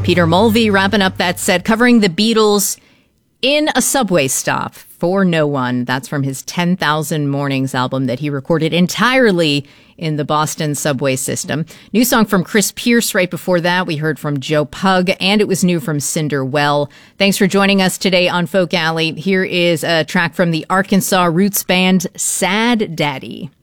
Peter Mulvey wrapping up that set, covering the Beatles in a subway stop for no one. That's from his 10,000 Mornings album that he recorded entirely in the Boston subway system. New song from Chris Pierce right before that. We heard from Joe Pug, and it was new from Cinder Well. Thanks for joining us today on Folk Alley. Here is a track from the Arkansas roots band Sad Daddy.